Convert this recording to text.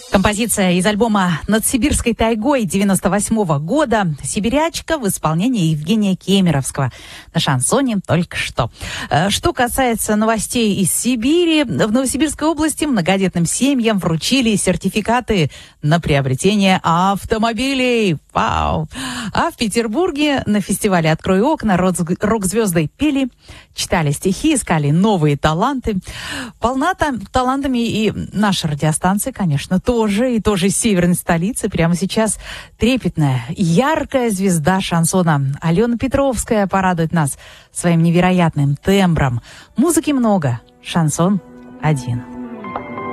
Композиция из альбома «Над сибирской тайгой» 98 года «Сибирячка» в исполнении Евгения Кемеровского на шансоне только что. Что касается новостей из Сибири, в Новосибирской области многодетным семьям вручили сертификаты на приобретение автомобилей. Вау! А в Петербурге на фестивале «Открой окна» рок-звезды пели, читали стихи, искали новые таланты. Полна талантами и наша радиостанция, конечно, тоже из северной столицы. Прямо сейчас трепетная, яркая звезда шансона Алена Петровская порадует нас своим невероятным тембром. Музыки много, шансон один.